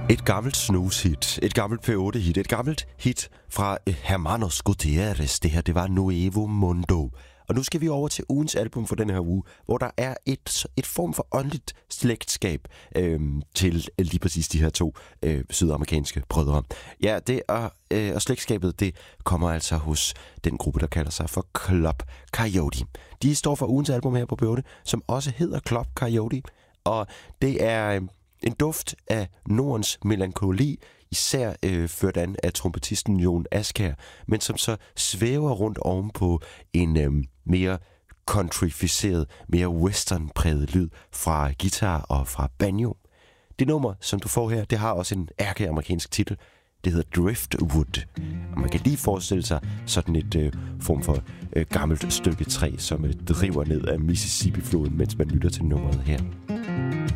Et gammelt snooze-hit, et gammelt P8-hit, et gammelt hit fra Hermanos Gutierrez. Det her, det var Nuevo Mundo. Og nu skal vi over til ugens album for den her uge, hvor der er et form for åndeligt slægtskab til lige præcis de her to sydamerikanske brødre. Ja, det og slægtskabet, det kommer altså hos den gruppe, der kalder sig for Club Coyote. De står for ugens album her på P8, som også hedder Club Coyote, og det er en duft af Nordens melankoli, især ført an af trompetisten Jon Askær, men som så svæver rundt ovenpå en mere countryficeret, mere westernpræget lyd fra guitar og fra banjo. Det nummer, som du får her, det har også en ærkeamerikansk titel. Det hedder Driftwood. Og man kan lige forestille sig sådan et form for gammelt stykke træ, som driver ned af Mississippi-floden, mens man lytter til nummeret her.